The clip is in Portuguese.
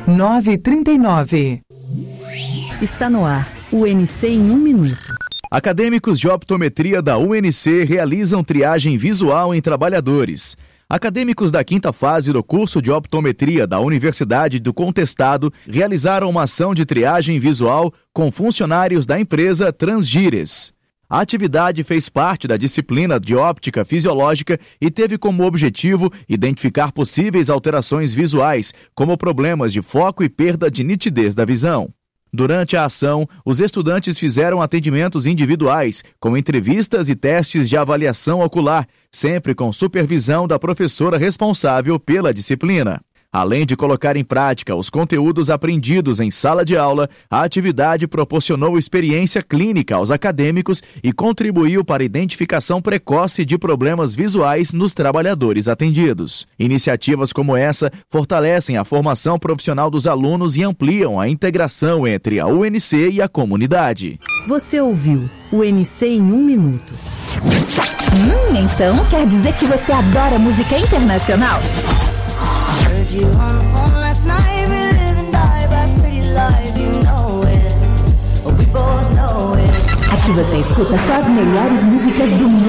9h39. Está no ar, o UNC em 1 minuto. Acadêmicos de optometria da UNC realizam triagem visual em trabalhadores. Acadêmicos da 5ª fase do curso de optometria da Universidade do Contestado realizaram uma ação de triagem visual com funcionários da empresa Transgires. A atividade fez parte da disciplina de óptica fisiológica e teve como objetivo identificar possíveis alterações visuais, como problemas de foco e perda de nitidez da visão. Durante a ação, os estudantes fizeram atendimentos individuais, com entrevistas e testes de avaliação ocular, sempre com supervisão da professora responsável pela disciplina. Além de colocar em prática os conteúdos aprendidos em sala de aula, a atividade proporcionou experiência clínica aos acadêmicos e contribuiu para a identificação precoce de problemas visuais nos trabalhadores atendidos. Iniciativas como essa fortalecem a formação profissional dos alunos e ampliam a integração entre a UNC e a comunidade. Você ouviu o UNC em 1 minuto. Então quer dizer que você adora música internacional? You on the phone last night, we live and die by pretty lies, you know it, we both know it. Aqui você escuta só as melhores músicas do mundo.